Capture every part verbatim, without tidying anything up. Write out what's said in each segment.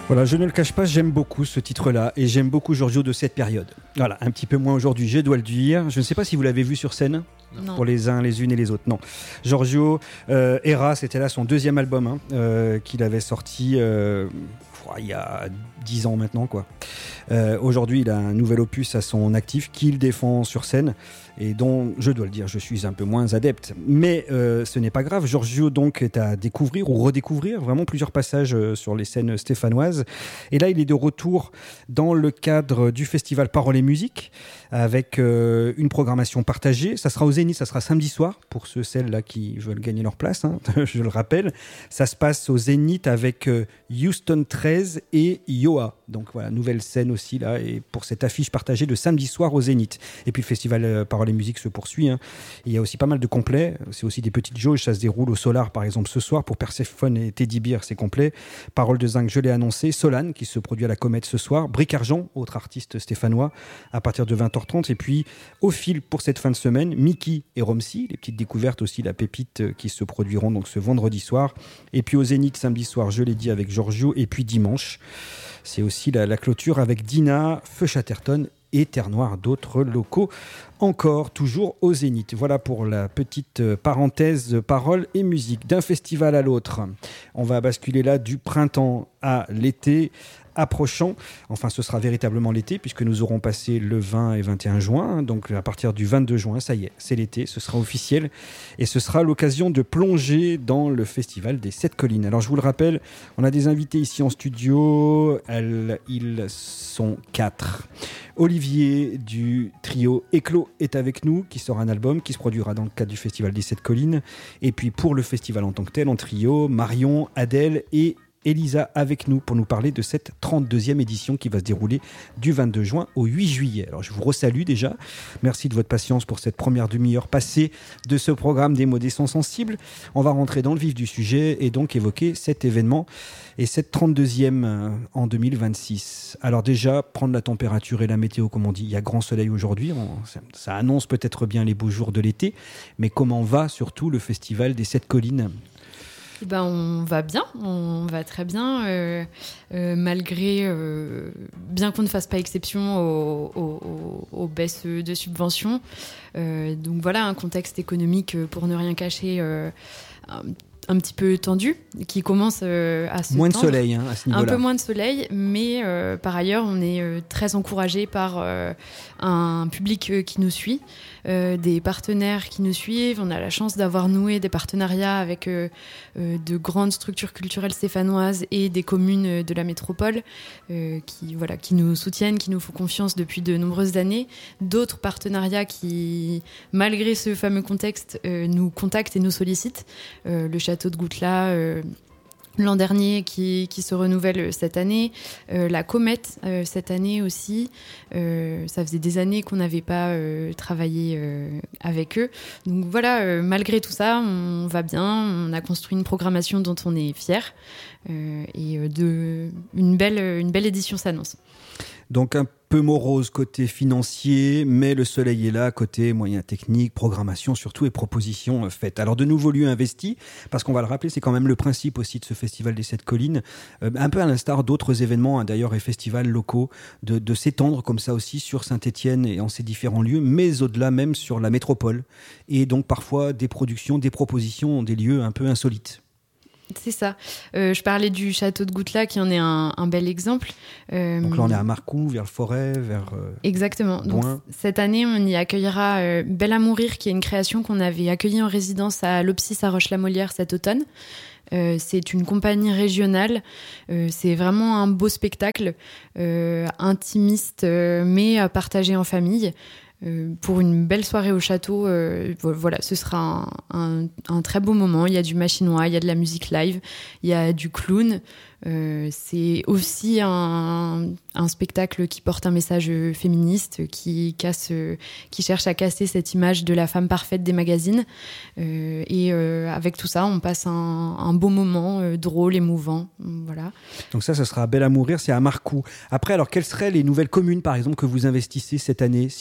Voilà, je ne le cache pas, j'aime beaucoup ce titre-là et j'aime beaucoup Giorgio de cette période. Voilà, un petit peu moins aujourd'hui, je dois le dire. Je ne sais pas si vous l'avez vu sur scène. Non. Pour les uns, les unes et les autres. Non. Giorgio, euh, Era, c'était là son deuxième album hein, euh, qu'il avait sorti euh, il y a dix ans maintenant, quoi. Euh, aujourd'hui, il a un nouvel opus à son actif qu'il défend sur scène et dont, je dois le dire, je suis un peu moins adepte. Mais euh, ce n'est pas grave. Giorgio, donc, est à découvrir ou redécouvrir. Vraiment plusieurs passages euh, sur les scènes stéphanoises. Et là, il est de retour dans le cadre du festival Parole et Musique avec euh, une programmation partagée. Ça sera au Zénith, ça sera samedi soir pour ceux, celles-là qui veulent gagner leur place, hein, je le rappelle. Ça se passe au Zénith avec euh, Houston treize et Yoa. Donc voilà, nouvelle scène aussi là, et pour cette affiche partagée de samedi soir au Zénith. Et puis le festival euh, Parole et Musique se poursuit. Hein. Il y a aussi pas mal de complets. C'est aussi des petites jauges. Ça se déroule au Solar par exemple ce soir pour Perséphone et Teddy Bear, c'est complet. Parole de Zinc, je l'ai annoncé. Solane qui se produit à la Comète ce soir. Bric Argent, autre artiste stéphanois, à partir de vingt heures trente. Et puis au fil pour cette fin de semaine, Mickey et Romsey, les petites découvertes aussi, la pépite euh, qui se produiront donc ce vendredi soir. Et puis au Zénith samedi soir, je l'ai dit, avec Giorgio. Et puis dimanche, c'est aussi la, la clôture avec Dina, Feu Chatterton et Terre Noire, d'autres locaux encore, toujours au Zénith. Voilà pour la petite parenthèse parole et musique. D'un festival à l'autre, on va basculer là du printemps à l'été approchant. Enfin, ce sera véritablement l'été puisque nous aurons passé le vingt et vingt et un juin. Donc, à partir du vingt-deux juin, ça y est, c'est l'été, ce sera officiel. Et ce sera l'occasion de plonger dans le festival des Sept Collines. Alors, je vous le rappelle, on a des invités ici en studio. Elles, ils sont quatre. Olivier du trio Éclos est avec nous, qui sort un album qui se produira dans le cadre du festival des Sept Collines. Et puis, pour le festival en tant que tel, en trio, Marion, Adèle et Elisa avec nous pour nous parler de cette trente-deuxième édition qui va se dérouler du vingt-deux juin au huit juillet. Alors je vous resalue déjà, merci de votre patience pour cette première demi-heure passée de ce programme des mots des sons sensibles. On va rentrer dans le vif du sujet et donc évoquer cet événement et cette trente-deuxième en deux mille vingt-six. Alors déjà, prendre la température et la météo comme on dit, il y a grand soleil aujourd'hui, on, ça, ça annonce peut-être bien les beaux jours de l'été, mais comment va surtout le festival des Sept Collines ? Ben, on va bien, on va très bien, euh, euh, malgré, euh, bien qu'on ne fasse pas exception aux, aux, aux baisses de subventions. Euh, donc voilà, un contexte économique, pour ne rien cacher, euh, un, un petit peu tendu, qui commence euh, à se Moins tendre. de soleil hein, à ce niveau-là. Un peu moins de soleil, mais euh, par ailleurs, on est euh, très encouragé par euh, un public euh, qui nous suit. Euh, des partenaires qui nous suivent. On a la chance d'avoir noué des partenariats avec euh, euh, de grandes structures culturelles stéphanoises et des communes de la métropole euh, qui, voilà, qui nous soutiennent, qui nous font confiance depuis de nombreuses années. D'autres partenariats qui, malgré ce fameux contexte, euh, nous contactent et nous sollicitent. Euh, le château de Goutla, euh, l'an dernier qui, qui se renouvelle cette année, euh, la Comète euh, cette année aussi. Euh, ça faisait des années qu'on n'avait pas euh, travaillé euh, avec eux. Donc voilà, euh, malgré tout ça, on va bien. On a construit une programmation dont on est fiers euh, et euh, de, une, belle, une belle édition s'annonce. Donc un peu morose côté financier, mais le soleil est là, côté moyens techniques, programmation surtout et propositions faites. Alors de nouveaux lieux investis, parce qu'on va le rappeler, c'est quand même le principe aussi de ce festival des Sept Collines, euh, un peu à l'instar d'autres événements hein, d'ailleurs et festivals locaux, de, de s'étendre comme ça aussi sur Saint-Étienne et en ses différents lieux, mais au-delà même sur la métropole. Et donc parfois des productions, des propositions, des lieux un peu insolites. C'est ça. Euh, je parlais du château de Goutla qui en est un, un bel exemple. Euh, Donc là, on est à Marcoux, vers le Forêt, vers euh, Exactement. Donc, cette année, on y accueillera euh, Belle à mourir, qui est une création qu'on avait accueillie en résidence à l'Opsis à Roche-la-Molière cet automne. Euh, c'est une compagnie régionale. Euh, c'est vraiment un beau spectacle, euh, intimiste, euh, mais à partager en famille. Euh, pour une belle soirée au château, euh, voilà, ce sera un, un, un très beau moment. Il y a du machinois, il y a de la musique live, il y a du clown. Euh, c'est aussi un, un spectacle qui porte un message féministe, qui casse, qui cherche à casser cette image de la femme parfaite des magazines. Euh, et euh, avec tout ça, on passe un, un beau moment euh, drôle, émouvant. Voilà. Donc ça, ça sera Belle à mourir, c'est à Marcoux. Après, alors, quelles seraient les nouvelles communes, par exemple, que vous investissez cette année, si vous les avez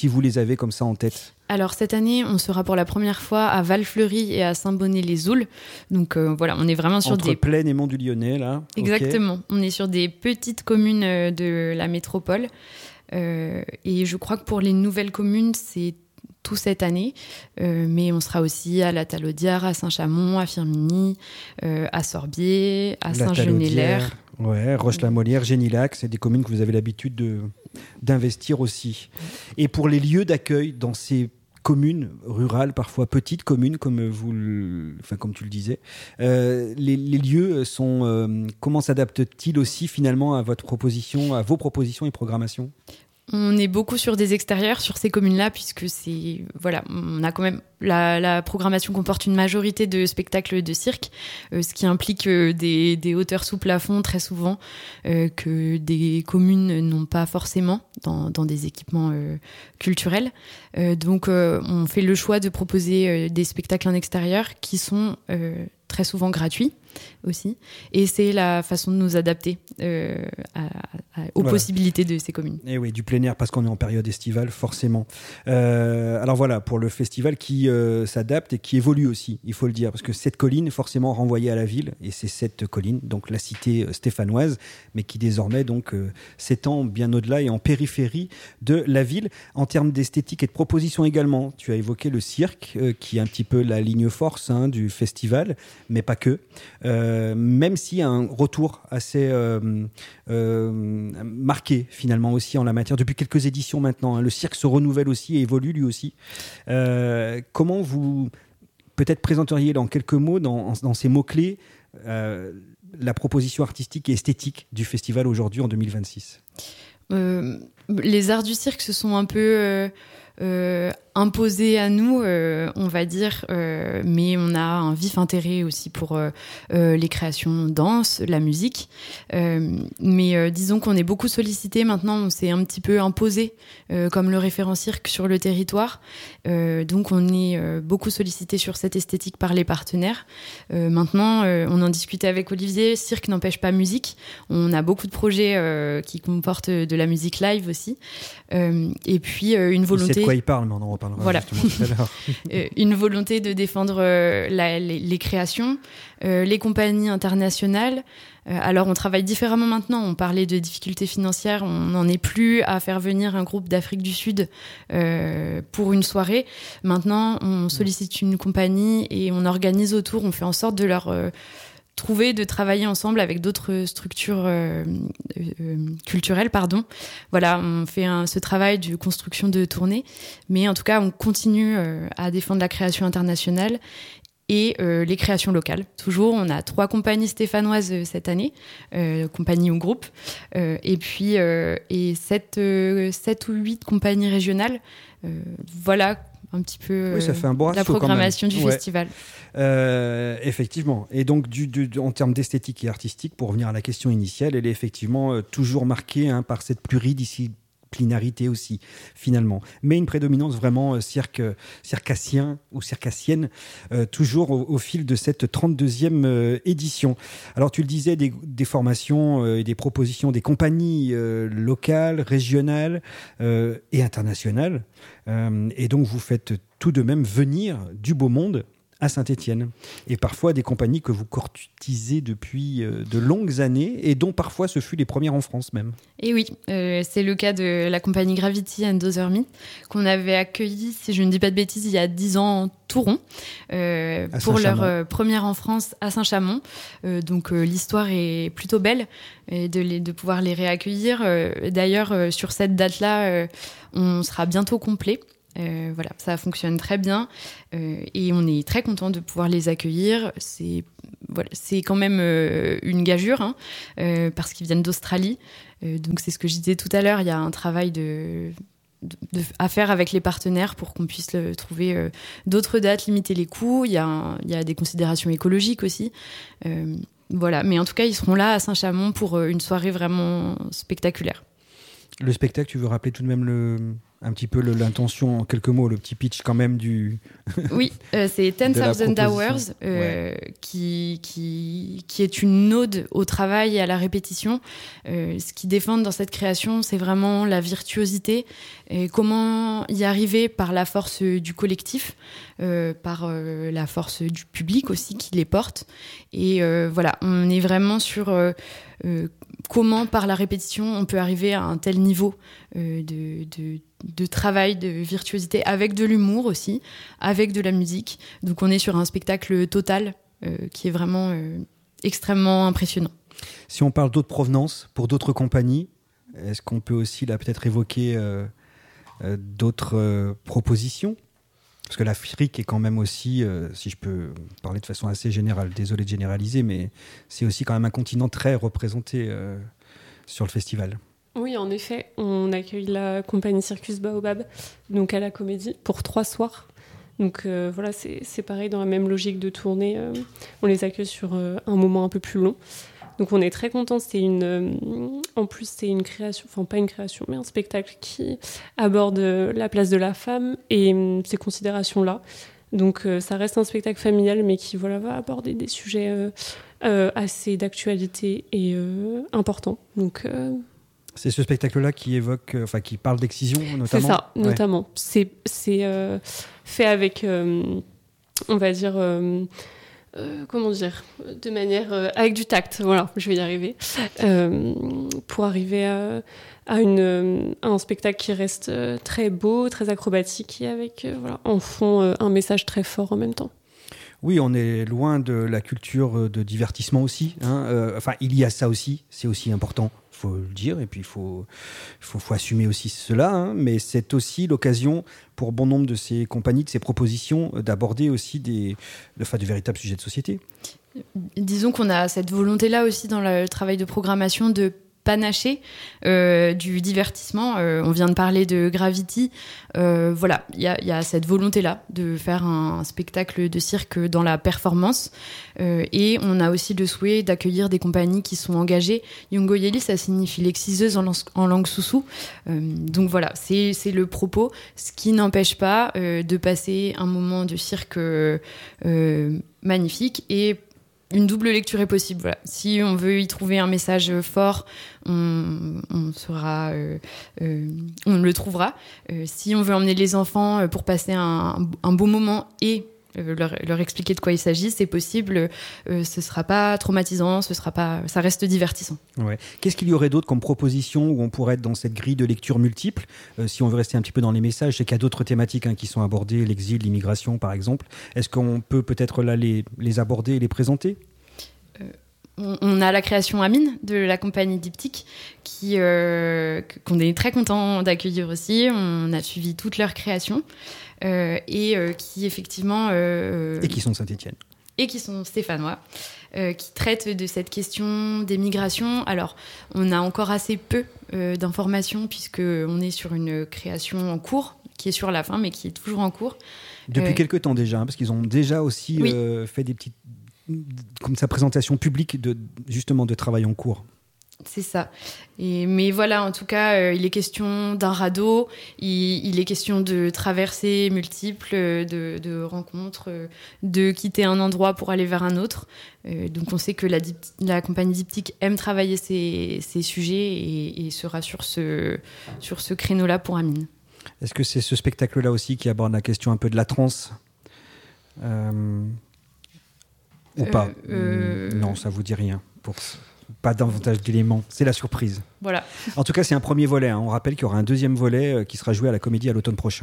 avez comme ça en tête ? Alors cette année, on sera pour la première fois à Val-Fleury et à Saint-Bonnet-les-Oules. Donc euh, voilà, on est vraiment sur Entre des... Plaine et Mont-du-Lyonnais, là. Exactement. Okay. On est sur des petites communes de la métropole. Euh, et je crois que pour les nouvelles communes, c'est tout cette année. Euh, mais on sera aussi à la Talaudière, à Saint-Chamond, à Firminy, euh, à Sorbier, à Saint-Genélaire. Ouais, Roche-la-Molière, Génilac, c'est des communes que vous avez l'habitude de, d'investir aussi. Et pour les lieux d'accueil dans ces communes rurales, parfois petites communes, comme, vous le, enfin, comme tu le disais, euh, les, les lieux sont, euh, comment s'adaptent-ils aussi finalement à votre proposition, à vos propositions et programmations ? On est beaucoup sur des extérieurs, sur ces communes-là, puisque c'est, voilà, on a quand même, la, la programmation comporte une majorité de spectacles de cirque, euh, ce qui implique euh, des, des hauteurs sous plafond très souvent, euh, que des communes n'ont pas forcément dans, dans des équipements euh, culturels. Euh, donc, euh, on fait le choix de proposer euh, des spectacles en extérieur qui sont euh, très souvent gratuits aussi, et c'est la façon de nous adapter euh, à, à, aux voilà. possibilités de ces communes. Et oui, du plein air, parce qu'on est en période estivale, forcément. Euh, alors voilà, pour le festival qui euh, s'adapte et qui évolue aussi, il faut le dire, parce que cette colline, forcément renvoyée à la ville, et c'est cette colline, donc la cité stéphanoise, mais qui désormais donc euh, s'étend bien au-delà et en périphérie de la ville. En termes d'esthétique et de proposition également, tu as évoqué le cirque, euh, qui est un petit peu la ligne force hein, du festival, mais pas que. Euh, même s'il y a un retour assez euh, euh, marqué finalement aussi en la matière depuis quelques éditions maintenant. Hein. Le cirque se renouvelle aussi et évolue lui aussi. Euh, comment vous peut-être présenteriez dans quelques mots, dans, dans ces mots-clés, euh, la proposition artistique et esthétique du festival aujourd'hui en deux mille vingt-six ? euh, Les arts du cirque se sont un peu... Euh... Euh, imposé à nous, euh, on va dire, euh, mais on a un vif intérêt aussi pour euh, euh, les créations danse, la musique. Euh, mais euh, disons qu'on est beaucoup sollicité maintenant, on s'est un petit peu imposé euh, comme le référent cirque sur le territoire. Euh, donc on est euh, beaucoup sollicité sur cette esthétique par les partenaires. Euh, maintenant, euh, on en discutait avec Olivier, cirque n'empêche pas musique. On a beaucoup de projets euh, qui comportent de la musique live aussi. Euh, et puis euh, une volonté... Quoi il parle, mais on en reparlera voilà. justement tout à l'heure. euh, une volonté de défendre euh, la, les, les créations, euh, les compagnies internationales. Euh, alors, on travaille différemment maintenant. On parlait de difficultés financières. On n'en est plus à faire venir un groupe d'Afrique du Sud euh, pour une soirée. Maintenant, on sollicite une compagnie et on organise autour. On fait en sorte de leur... Euh, trouver, de travailler ensemble avec d'autres structures euh, euh, culturelles, pardon. Voilà, on fait un, ce travail de construction de tournée, mais en tout cas, on continue euh, à défendre la création internationale et euh, les créations locales. Toujours, on a trois compagnies stéphanoises euh, cette année, euh, compagnies ou groupes, euh, et puis euh, et sept, euh, sept ou huit compagnies régionales. Euh, voilà un petit peu oui, ça fait un beau la programmation du ouais. festival. Euh, effectivement. Et donc, du, du, en termes d'esthétique et artistique, pour revenir à la question initiale, elle est effectivement euh, toujours marquée hein, par cette pluridisciplinarité aussi, finalement. Mais une prédominance vraiment euh, cirque, circassien ou circassienne, euh, toujours au, au fil de cette trente-deuxième euh, édition. Alors, tu le disais, des, des formations et euh, des propositions des compagnies euh, locales, régionales euh, et internationales. Euh, et donc, vous faites tout de même venir du beau monde à Saint-Étienne, et parfois des compagnies que vous courtisez depuis euh, de longues années, et dont parfois ce fut les premières en France même. Et oui, euh, c'est le cas de la compagnie Gravity and Other Me, qu'on avait accueilli, si je ne dis pas de bêtises, il y a dix ans tout rond, euh, pour leur euh, première en France à Saint-Chamond. Euh, donc euh, l'histoire est plutôt belle, et de, les, de pouvoir les réaccueillir. Euh, d'ailleurs, euh, sur cette date-là, euh, on sera bientôt complet. Euh, voilà, ça fonctionne très bien euh, et on est très content de pouvoir les accueillir. C'est, voilà, c'est quand même euh, une gageure hein, euh, parce qu'ils viennent d'Australie. Euh, donc c'est ce que je disais tout à l'heure, il y a un travail de, de, de, à faire avec les partenaires pour qu'on puisse le, trouver euh, d'autres dates, limiter les coûts. Il y a, un, il y a des considérations écologiques aussi. Euh, voilà, mais en tout cas, ils seront là à Saint-Chamond pour une soirée vraiment spectaculaire. Le spectacle, tu veux rappeler tout de même le, un petit peu le, l'intention, en quelques mots, le petit pitch quand même du... Oui, euh, c'est ten thousand Hours, euh, ouais. qui, qui, qui est une ode au travail et à la répétition. Euh, ce qu'ils défendent dans cette création, c'est vraiment la virtuosité et comment y arriver par la force du collectif, euh, par euh, la force du public aussi qui les porte. Et euh, voilà, on est vraiment sur... Euh, euh, comment, par la répétition, on peut arriver à un tel niveau euh, de, de, de travail, de virtuosité, avec de l'humour aussi, avec de la musique. Donc on est sur un spectacle total euh, qui est vraiment euh, extrêmement impressionnant. Si on parle d'autres provenances, pour d'autres compagnies, est-ce qu'on peut aussi là peut-être évoquer euh, euh, d'autres euh, propositions ? Parce que l'Afrique est quand même aussi, euh, si je peux parler de façon assez générale, désolé de généraliser, mais c'est aussi quand même un continent très représenté euh, sur le festival. Oui, en effet, on accueille la compagnie Circus Baobab, donc à la Comédie, pour trois soirs. Donc euh, voilà, c'est, c'est pareil, dans la même logique de tournée, euh, on les accueille sur euh, un moment un peu plus long. Donc on est très contents, c'est une, euh, en plus c'est une création, enfin pas une création, mais un spectacle qui aborde la place de la femme et euh, ces considérations-là. Donc euh, ça reste un spectacle familial, mais qui voilà, va aborder des sujets euh, euh, assez d'actualité et euh, importants. Donc, euh... C'est ce spectacle-là qui évoque, euh, enfin qui parle d'excision notamment. C'est ça, ouais. notamment. C'est, c'est euh, fait avec, euh, on va dire... Euh, Euh, comment dire, de manière euh, avec du tact, voilà, je vais y arriver, euh, pour arriver à, à, une, à un spectacle qui reste euh, très beau, très acrobatique et avec euh, voilà, en fond euh, un message très fort en même temps. Oui, on est loin de la culture de divertissement aussi. Hein. Euh, enfin, il y a ça aussi, c'est aussi important, il faut le dire, et puis il faut, faut, faut assumer aussi cela. Hein. Mais c'est aussi l'occasion pour bon nombre de ces compagnies, de ces propositions, d'aborder aussi des, enfin, de véritables sujets de société. Disons qu'on a cette volonté-là aussi dans le travail de programmation de panaché euh, du divertissement. Euh, on vient de parler de Gravity. Euh, voilà, il y, y a cette volonté-là de faire un, un spectacle de cirque dans la performance. Euh, et on a aussi le souhait d'accueillir des compagnies qui sont engagées. Yongoyeli, ça signifie l'exciseuse en, en langue soussou. Euh, donc voilà, c'est, c'est le propos. Ce qui n'empêche pas euh, de passer un moment de cirque euh, euh, magnifique et une double lecture est possible. Voilà. Si on veut y trouver un message fort, on, on, sera, euh, euh, on le trouvera. Euh, si on veut emmener les enfants pour passer un, un beau moment et euh, leur, leur expliquer de quoi il s'agit, c'est possible. Euh, ce sera pas traumatisant, ce sera pas, ça reste divertissant. Ouais. Qu'est-ce qu'il y aurait d'autre comme proposition où on pourrait être dans cette grille de lecture multiple, euh, si on veut rester un petit peu dans les messages? C'est qu'il y a d'autres thématiques hein, qui sont abordées, l'exil, l'immigration par exemple. Est-ce qu'on peut peut-être là les, les aborder et les présenter? euh, on, on a la création Amine de la compagnie Diptyque qui, euh, qu'on est très content d'accueillir aussi. On a suivi toute leur création. Euh, et euh, qui effectivement... Euh, et qui sont de Saint-Étienne. Et qui sont stéphanois, euh, qui traitent de cette question des migrations. Alors, on a encore assez peu euh, d'informations puisqu'on est sur une création en cours, qui est sur la fin, mais qui est toujours en cours. Depuis euh, quelques temps déjà, hein, parce qu'ils ont déjà aussi oui. euh, fait des petites... comme sa présentation publique de, justement de travail en cours. C'est ça. Et, mais voilà, en tout cas, euh, il est question d'un radeau, il, il est question de traversées multiples, de, de rencontres, de quitter un endroit pour aller vers un autre. Euh, donc on sait que la, Dipty- la compagnie Diptyque aime travailler ces, ces sujets et, et sera sur ce, sur ce créneau-là pour Amine. Est-ce que c'est ce spectacle-là aussi qui aborde la question un peu de la transe euh... Ou euh, pas euh... Non, ça vous dit rien. Pour... Pas davantage d'éléments, c'est la surprise. Voilà. En tout cas, c'est un premier volet. Hein. On rappelle qu'il y aura un deuxième volet euh, qui sera joué à la Comédie à l'automne prochain.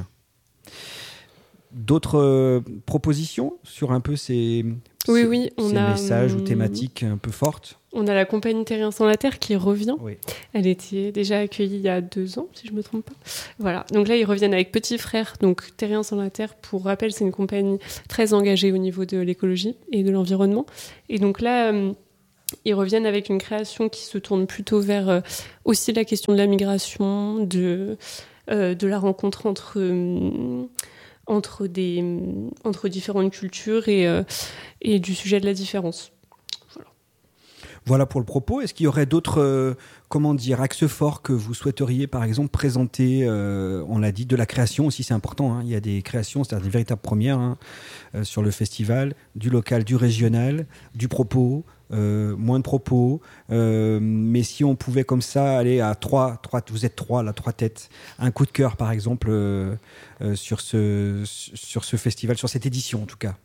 D'autres euh, propositions sur un peu ces, oui, ces, oui, on ces a, messages hum, ou thématiques un peu fortes? On a la compagnie Terrien sans la Terre qui revient. Oui. Elle était déjà accueillie il y a deux ans, si je ne me trompe pas. Voilà. Donc là, ils reviennent avec Petit Frère, donc Terrien sans la Terre. Pour rappel, c'est une compagnie très engagée au niveau de l'écologie et de l'environnement. Et donc là... Hum, ils reviennent avec une création qui se tourne plutôt vers euh, aussi la question de la migration, de, euh, de la rencontre entre, euh, entre, des, euh, entre différentes cultures et, euh, et du sujet de la différence. Voilà. Voilà pour le propos. Est-ce qu'il y aurait d'autres, euh, comment dire, axes forts que vous souhaiteriez, par exemple, présenter euh, on l'a dit, de la création aussi, c'est important. Hein. Il y a des créations, c'est-à-dire des véritables premières hein, euh, sur le festival, du local, du régional, du propos, euh, moins de propos. Euh, mais si on pouvait comme ça aller à trois, trois vous êtes trois, là, trois têtes, un coup de cœur, par exemple, euh, euh, sur ce, sur ce festival, sur cette édition en tout cas.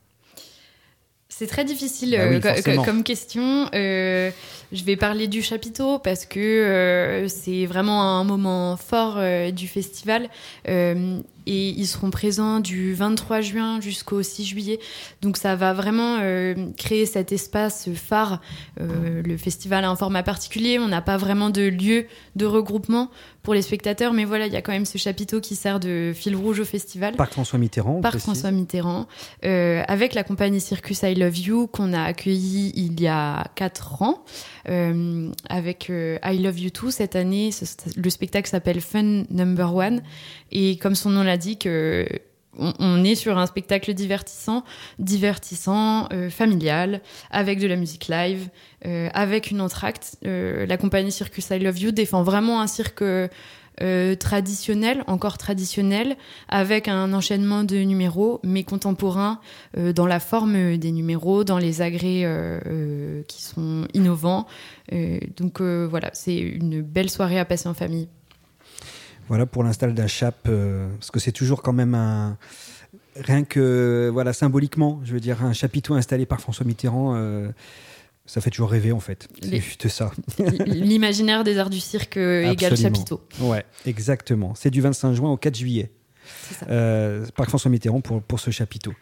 C'est très difficile bah oui, euh, co- comme question. Euh, je vais parler du chapiteau parce que euh, c'est vraiment un moment fort euh, du festival. Euh, et ils seront présents du vingt-trois juin jusqu'au six juillet. Donc ça va vraiment euh, créer cet espace phare. Euh, le festival a un format particulier. On n'a pas vraiment de lieu de regroupement pour les spectateurs. Mais voilà, il y a quand même ce chapiteau qui sert de fil rouge au festival. Parc François Mitterrand. Parc François Mitterrand. Euh, avec la compagnie Circus I Love You qu'on a accueilli il y a quatre ans. Euh, avec euh, I Love You Too cette année. Ce, le spectacle s'appelle Fun Number One. Et comme son nom l'indique, euh, on, on est sur un spectacle divertissant, divertissant, euh, familial, avec de la musique live, euh, avec une entracte. Euh, la compagnie Circus I Love You défend vraiment un cirque euh, traditionnel, encore traditionnel, avec un enchaînement de numéros, mais contemporains, euh, dans la forme des numéros, dans les agrès euh, euh, qui sont innovants. Euh, donc euh, voilà, c'est une belle soirée à passer en famille. Voilà pour l'install d'un chap, euh, parce que c'est toujours quand même un... Rien que, voilà, symboliquement, je veux dire, un chapiteau installé par François Mitterrand, euh, ça fait toujours rêver en fait. C'est Les... juste ça. L'imaginaire des arts du cirque euh, égale chapiteau. Ouais, exactement. C'est du vingt-cinq juin au quatre juillet. C'est ça. Euh, par François Mitterrand pour, pour ce chapiteau.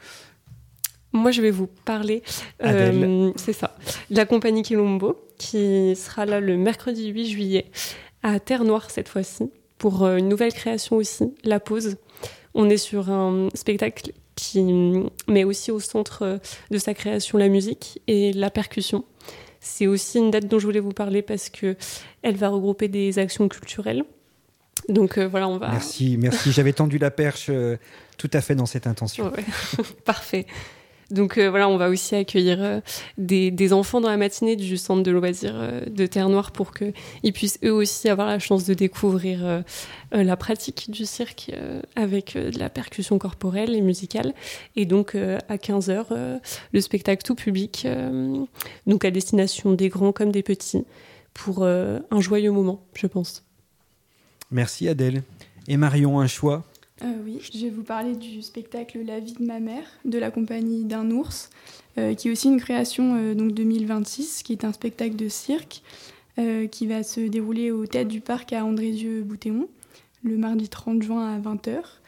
Moi, je vais vous parler, euh, c'est ça, de la compagnie Quilombo, qui sera là le mercredi huit juillet, à Terre-Noire cette fois-ci, pour une nouvelle création aussi, La Pause. On est sur un spectacle qui met aussi au centre de sa création la musique et la percussion. C'est aussi une date dont je voulais vous parler parce qu'elle va regrouper des actions culturelles. Donc euh, voilà, on va... Merci, merci. J'avais tendu la perche euh, tout à fait dans cette intention. Ouais. Parfait. Donc euh, voilà, on va aussi accueillir euh, des, des enfants dans la matinée du centre de loisirs euh, de Terre-Noire pour qu'ils puissent eux aussi avoir la chance de découvrir euh, euh, la pratique du cirque euh, avec euh, de la percussion corporelle et musicale. Et donc euh, à quinze heures, euh, le spectacle tout public, euh, donc à destination des grands comme des petits, pour euh, un joyeux moment, je pense. Merci Adèle. Et Marion, un choix ? Euh, oui, je vais vous parler du spectacle La vie de ma mère de la compagnie d'un ours, euh, qui est aussi une création euh, donc deux mille vingt-six, qui est un spectacle de cirque euh, qui va se dérouler au Théâtre du Parc à Andrézieux-Bouthéon le mardi trente juin à vingt heures.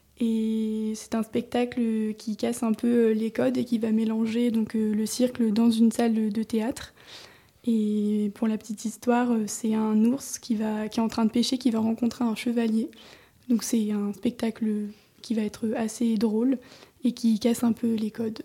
Et c'est un spectacle qui casse un peu les codes et qui va mélanger donc, euh, le cirque dans une salle de théâtre. Et pour la petite histoire, c'est un ours qui, va, qui est en train de pêcher, qui va rencontrer un chevalier. Donc c'est un spectacle qui va être assez drôle et qui casse un peu les codes.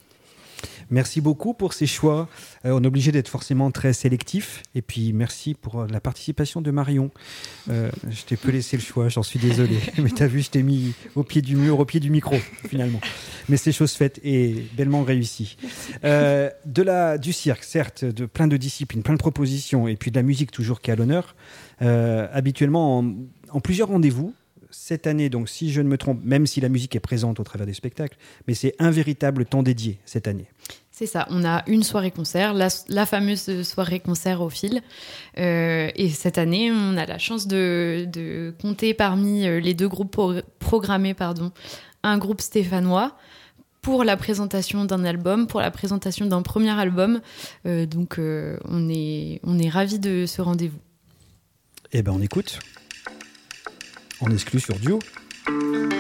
Merci beaucoup pour ces choix. Euh, on est obligé d'être forcément très sélectif. Et puis merci pour la participation de Marion. Euh, je t'ai peu laissé le choix, j'en suis désolé. Mais t'as vu, je t'ai mis au pied du mur, au pied du micro, finalement. Mais c'est chose faite et bellement réussie. Euh, de la, du cirque, certes, de plein de disciplines, plein de propositions, et puis de la musique toujours qui est à l'honneur. Euh, habituellement, en, en plusieurs rendez-vous. Cette année, donc, si je ne me trompe, même si la musique est présente au travers des spectacles, mais c'est un véritable temps dédié cette année. C'est ça, on a une soirée-concert, la, la fameuse soirée-concert au fil. Euh, et cette année, on a la chance de, de compter parmi les deux groupes pro- programmés pardon, un groupe stéphanois pour la présentation d'un album, pour la présentation d'un premier album. Euh, donc, euh, on est, on est ravis de ce rendez-vous. Eh bien, on écoute. On exclut sur Duo.